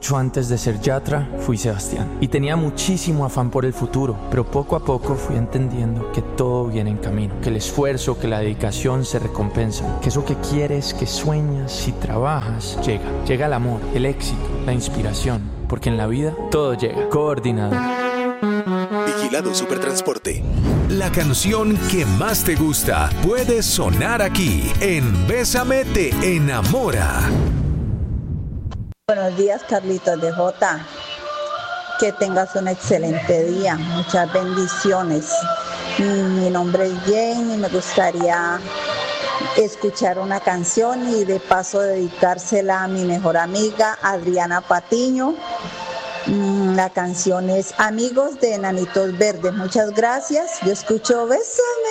Mucho antes de ser Yatra, fui Sebastián. Y tenía muchísimo afán por el futuro, pero poco a poco fui entendiendo que todo viene en camino, que el esfuerzo, que la dedicación se recompensan, que eso que quieres, que sueñas y trabajas, llega. Llega el amor, el éxito, la inspiración, porque en la vida todo llega. Coordinado. Vigilado Supertransporte. La canción que más te gusta puede sonar aquí en Bésame te enamora. Buenos días, Carlitos de Jota. Que tengas un excelente día. Muchas bendiciones. Mi nombre es Jane y me gustaría escuchar una canción y de paso dedicársela a mi mejor amiga Adriana Patiño. La canción es Amigos de Enanitos Verdes. Muchas gracias. Yo escucho Bésame